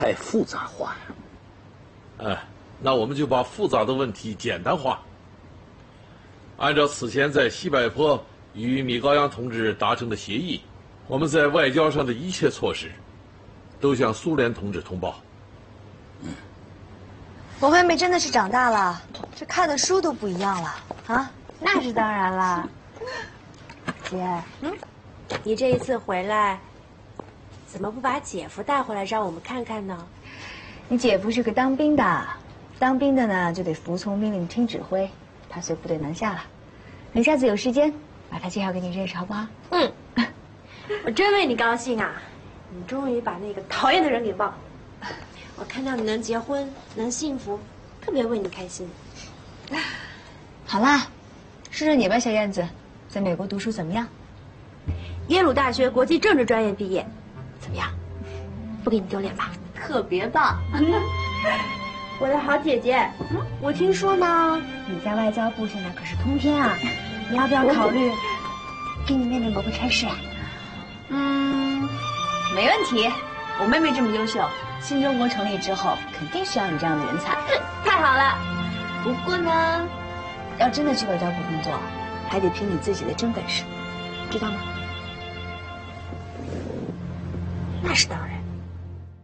太复杂化呀。 那我们就把复杂的问题简单化。按照此前在西柏坡与米高扬同志达成的协议，我们在外交上的一切措施，都向苏联同志通报。 我妹妹真的是长大了，这看的书都不一样了啊！ 那是当然啦。姐，你这一次回来，怎么不把姐夫带回来让我们看看呢？ 你姐夫是个当兵的，当兵的呢就得服从命令、听指挥。他随部队南下了，等下次有时间把他介绍给你认识，好不好？ 我真为你高兴啊！你终于把那个讨厌的人给忘了。我看到你能结婚，能幸福，特别为你开心。 好啦，说说你吧，小燕子，在美国读书怎么样？ 耶鲁大学国际政治专业毕业，怎么样？不给你丢脸吧？ 特别棒！ 我的好姐姐，我听说呢，你在外交部现在可是通天啊！你要不要考虑给你妹妹谋个差事啊？ 没问题。我妹妹这么优秀，新中国成立之后肯定需要你这样的人才。 太好了！ 不过呢，要真的去外交部工作，还得凭你自己的真本事，知道吗？ 那是当然。